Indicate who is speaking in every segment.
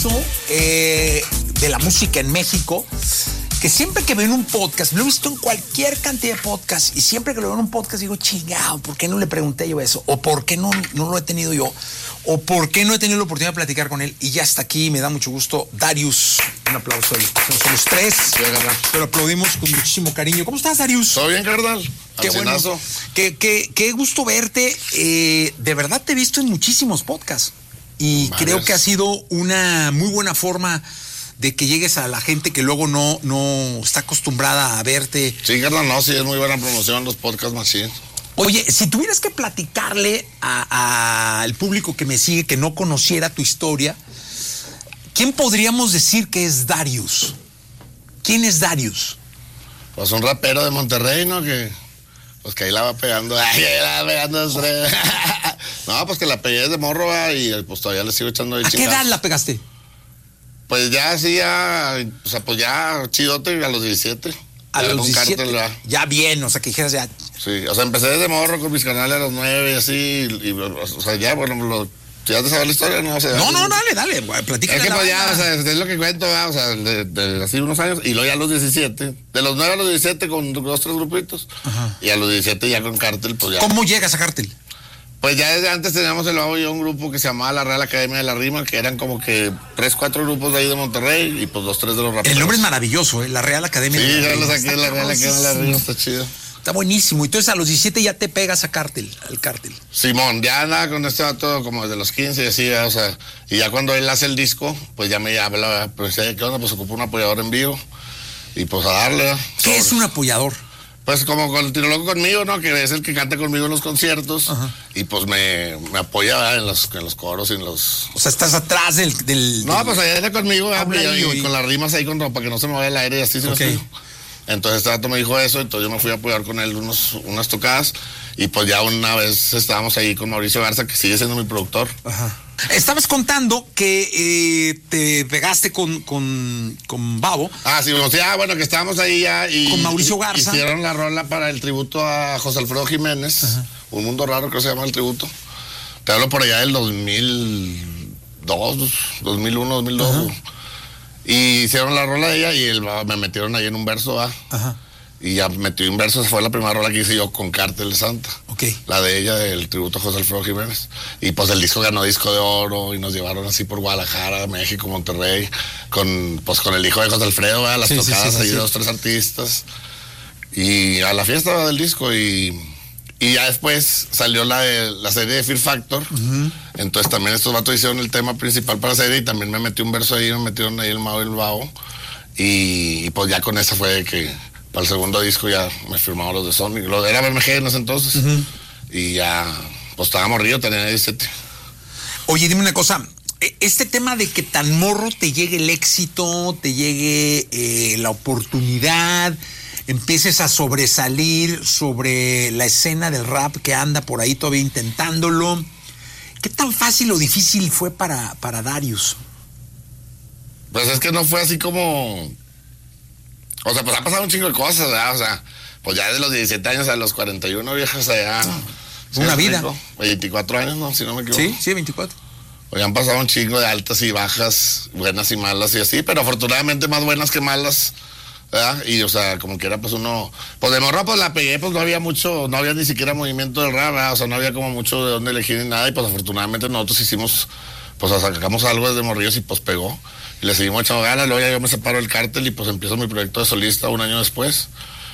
Speaker 1: curioso de la música en México, que siempre que veo en un podcast, lo he visto en cualquier cantidad de podcasts, y siempre que lo veo en un podcast digo, chingado, ¿por qué no le pregunté yo eso? ¿O por qué no lo he tenido yo? ¿O por qué no he tenido la oportunidad de platicar con él? Y ya está aquí, me da mucho gusto, Darius. Un aplauso a él. Somos tres, pero aplaudimos con muchísimo cariño. ¿Cómo estás, Darius?
Speaker 2: ¿Todo bien, carnal?
Speaker 1: Qué bueno. Qué gusto verte. De verdad te he visto en muchísimos podcasts. Y creo que ha sido una muy buena forma de que llegues a la gente que luego no está acostumbrada a verte.
Speaker 2: Sí, carnal, no, sí, es muy buena promoción los podcasts, machín.
Speaker 1: Oye, si tuvieras que platicarle al público que me sigue, que no conociera tu historia, ¿quién podríamos decir que es Darius? ¿Quién es Darius?
Speaker 2: Pues un rapero de Monterrey, ¿no? Que ahí la va pegando. Ay, la va pegando. No, pues que la pegué desde morro, y pues todavía le sigo echando de
Speaker 1: ¿A qué edad la pegaste?
Speaker 2: Pues ya o sea, pues ya chidote a los 17.
Speaker 1: A los 17,
Speaker 2: cártel,
Speaker 1: ya bien, o sea, que dijeras ya.
Speaker 2: Sí, o sea, empecé desde morro con mis canales a los 9 y así, o sea, ya, bueno, ¿ya te sabes la historia? No, o sea,
Speaker 1: no, dale, platícame.
Speaker 2: Es que pues ya, o sea, es lo que cuento, o sea, de así unos años, y luego ya a los 17, de los 9 a los 17 con 2, 3 grupitos, ajá, y a los 17 ya con Cártel, pues ya.
Speaker 1: ¿Cómo llegas a Cártel?
Speaker 2: Pues ya desde antes teníamos el Babo y yo un grupo que se llamaba la Real Academia de la Rima, que eran como que 3, 4 grupos de ahí de Monterrey y pues 2, 3 de los raperos.
Speaker 1: El nombre es maravilloso, la Real Academia de la Rima.
Speaker 2: Sí, ya lo saqué, la Real Academia de la Rima, está chido.
Speaker 1: Está buenísimo. Entonces a los 17 ya te pegas a al Cártel.
Speaker 2: Simón, ya andaba con este vato como desde los 15 y así, o sea, y ya cuando él hace el disco, pues ya me habla, pues ¿qué onda? Pues ocupa un apoyador en vivo y pues a darle.
Speaker 1: ¿Qué es un apoyador?
Speaker 2: Pues como con el Tiro Loco conmigo, ¿no? Que es el que canta conmigo en los conciertos. Ajá. Y pues me apoya, ¿verdad? en los coros y en los...
Speaker 1: O sea, estás atrás del...
Speaker 2: No, pues allá conmigo, y con las rimas ahí para que no se me vaya el aire y así.
Speaker 1: Okay.
Speaker 2: Entonces este dato me dijo eso, entonces yo me fui a apoyar con él unas tocadas. Y pues ya una vez estábamos ahí con Mauricio Garza, que sigue siendo mi productor.
Speaker 1: Ajá. Estabas contando que te pegaste con Babo.
Speaker 2: Ah, sí, bueno, que estábamos ahí ya y...
Speaker 1: Con Mauricio Garza.
Speaker 2: Hicieron la rola para el tributo a José Alfredo Jiménez. Ajá. Un Mundo Raro, creo que se llama el tributo. Te hablo por allá del 2002, 2001, 2002. Ajá. Y hicieron la rola de ella y me metieron ahí en un verso, Ajá. Y ya metí un verso, esa fue la primera rola que hice yo con Cártel de Santa.
Speaker 1: Okay.
Speaker 2: La de ella, del tributo a José Alfredo Jiménez. Y pues el disco ganó disco de oro y nos llevaron así por Guadalajara, México, Monterrey, con el hijo de José Alfredo, las tocadas ahí de 2, 3 artistas. Y a la fiesta del disco y ya después salió la serie de Fear Factor. Uh-huh. Entonces también estos vatos hicieron el tema principal para la serie y también me metí un verso ahí, me metieron ahí el Mao y el Bao. Y pues ya con esa fue de que para el segundo disco ya me firmaron los de Sony. Era BMG en ese entonces. Uh-huh. Y ya, pues estaba morrido, tenía 17.
Speaker 1: Oye, dime una cosa. Este tema de que tan morro te llegue el éxito, te llegue la oportunidad, empieces a sobresalir sobre la escena del rap que anda por ahí todavía intentándolo. ¿Qué tan fácil o difícil fue para Darius?
Speaker 2: Pues es que no fue así como... O sea, pues ha pasado un chingo de cosas, ¿verdad? O sea, pues ya de los 17 años a los 41, viejas, o sea, ya...
Speaker 1: Una vida.
Speaker 2: 24 años, ¿no? Si no me equivoco.
Speaker 1: Sí, 24.
Speaker 2: Pues han pasado un chingo de altas y bajas, buenas y malas y así, pero afortunadamente más buenas que malas, ¿verdad? Y, o sea, como que era, pues uno... Pues de morro, pues la pegué, pues no había ni siquiera movimiento del rap, ¿verdad? O sea, no había como mucho de dónde elegir ni nada, y pues afortunadamente nosotros hicimos... Pues sacamos algo desde morrillos y pues pegó. Y le seguimos echando ganas, luego ya yo me separo del Cártel y pues empiezo mi proyecto de solista un año después.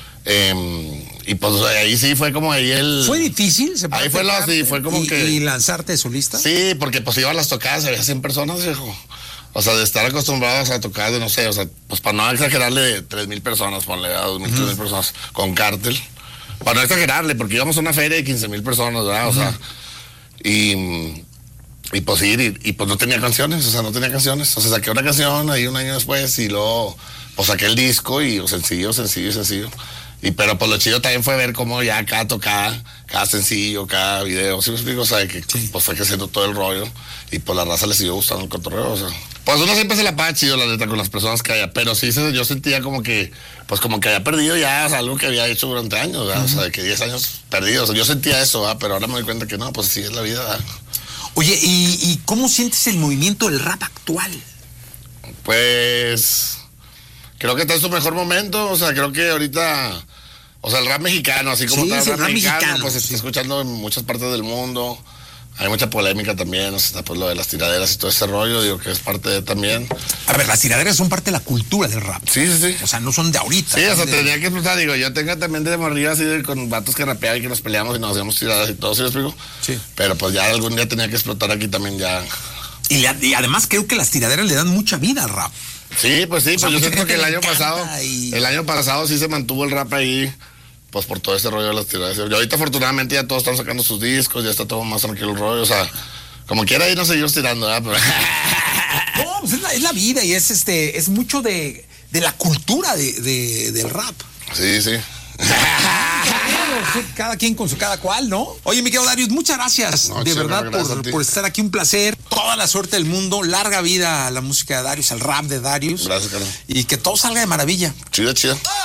Speaker 2: Y pues ahí sí fue como ahí el...
Speaker 1: ¿Fue difícil?
Speaker 2: Ahí fue fue como que...
Speaker 1: ¿Y lanzarte de solista?
Speaker 2: Sí, porque pues iba a las tocadas, había 100 personas, viejo. O sea, de estar acostumbrados a tocar de, no sé, o sea, pues para no exagerarle, de 3,000 personas, ponle a 2,000, 3,000 personas con Cártel. Para no exagerarle, porque íbamos a una feria de 15,000 personas, ¿verdad? O sea, y pues ir, y pues no tenía canciones, o sea, saqué una canción ahí un año después y luego pues saqué el disco y sencillo. Y pero pues lo chido también fue ver cómo ya cada tocada, cada sencillo, cada video, ¿sí me explico? O sea, que pues fue creciendo todo el rollo y pues la raza le siguió gustando el cotorreo, o sea. Pues uno siempre se la pasa chido, la neta, con las personas que haya, pero sí yo sentía como que había perdido ya, o sea, algo que había hecho durante años, ¿verdad? O sea, de que 10 años perdidos, o sea, yo sentía eso, ¿verdad? Pero ahora me doy cuenta que no, pues sí es la vida, ¿verdad?
Speaker 1: Oye, ¿y cómo sientes el movimiento del rap actual?
Speaker 2: Pues creo que está en su mejor momento, o sea, creo que ahorita, o sea, el rap mexicano, así como está el rap mexicano, pues se está escuchando en muchas partes del mundo. Hay mucha polémica también, o sea, pues lo de las tiraderas y todo ese rollo, digo que es parte de también.
Speaker 1: A ver, las tiraderas son parte de la cultura del rap.
Speaker 2: Sí.
Speaker 1: O sea, no son de ahorita.
Speaker 2: Sí, o sea, tenía que explotar, digo, yo tengo también de morrillo así con vatos que rapeaban y que nos peleamos y nos hacíamos tiradas y todo, ¿sí lo explico?
Speaker 1: Sí.
Speaker 2: Pero pues ya algún día tenía que explotar aquí también ya.
Speaker 1: Y además creo que las tiraderas le dan mucha vida al rap.
Speaker 2: Sí, pues sí, pues yo siento que el año pasado sí se mantuvo el rap ahí. Pues por todo este rollo de las tiradas. Y ahorita afortunadamente ya todos están sacando sus discos, ya está todo más tranquilo el rollo, o sea, como quiera irnos seguimos tirando, ¿verdad? Pero...
Speaker 1: No, pues es la vida y es mucho de la cultura del rap.
Speaker 2: Sí.
Speaker 1: Cada quien con su cada cual, ¿no? Oye, mi querido Darius, muchas gracias, de verdad, por estar aquí, un placer. Toda la suerte del mundo, larga vida a la música de Darius, al rap de Darius.
Speaker 2: Gracias, Carlos.
Speaker 1: Y que todo salga de maravilla.
Speaker 2: Chido.